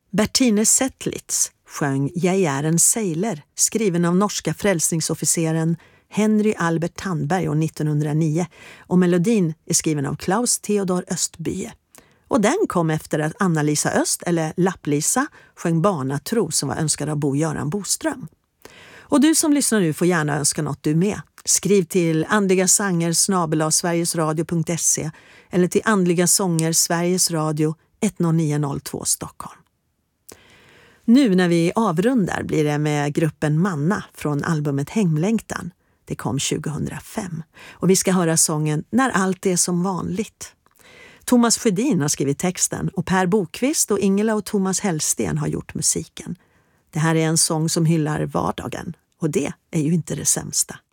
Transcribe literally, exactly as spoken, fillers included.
Bertine Settlitz sjöng Jag är en sailor, skriven av norska frälsningsofficeren Henry Albert Tandberg år nittonhundranio, och melodin är skriven av Klaus Theodor Östbye. Och den kom efter att Anna-Lisa Öst, eller Lapplisa, sjöng Barnatro som var önskad av Bo-Göran Boström. Och du som lyssnar nu får gärna önska något du med. Skriv till andligasanger snabel-a sverigesradio punkt se eller till Andliga sånger Sveriges Radio ett noll nio noll två Stockholm. Nu när vi avrundar blir det med gruppen Manna från albumet Hemlängtan. Det kom tjugohundrafem. Och vi ska höra sången När allt är som vanligt. Thomas Sjödin har skrivit texten och Per Bokvist och Ingela och Thomas Hellsten har gjort musiken. Det här är en sång som hyllar vardagen och det är ju inte det sämsta.